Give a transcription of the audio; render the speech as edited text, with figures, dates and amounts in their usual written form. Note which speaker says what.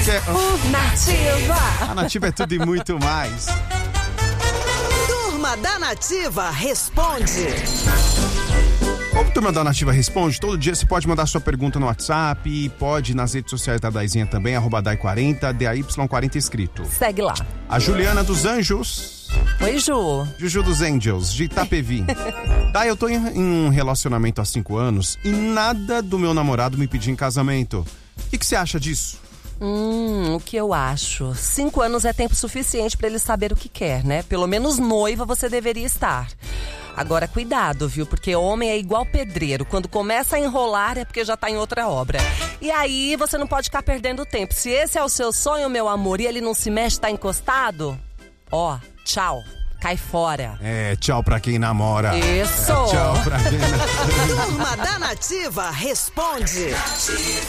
Speaker 1: Nativa.
Speaker 2: A Nativa é tudo e muito mais.
Speaker 3: Turma da Nativa responde.
Speaker 2: Como Turma da Nativa responde, todo dia você pode mandar sua pergunta no WhatsApp, pode nas redes sociais da Daizinha também, @Dai40, DAY40 escrito.
Speaker 1: Segue lá.
Speaker 2: A Juliana dos Anjos.
Speaker 1: Oi, Ju.
Speaker 2: Juju dos Angels, de Itapevi. Dai, eu tô em um relacionamento há 5 anos e nada do meu namorado me pediu em casamento. O que você acha disso?
Speaker 1: O que eu acho? 5 anos é tempo suficiente pra ele saber o que quer, né? Pelo menos noiva você deveria estar. Agora, cuidado, viu? Porque homem é igual pedreiro. Quando começa a enrolar é porque já tá em outra obra. E aí, você não pode ficar perdendo tempo. Se esse é o seu sonho, meu amor, e ele não se mexe, tá encostado, ó, tchau. Cai fora.
Speaker 2: Tchau pra quem namora.
Speaker 1: Isso.
Speaker 2: Tchau pra quem namora.
Speaker 3: Turma da Nativa responde.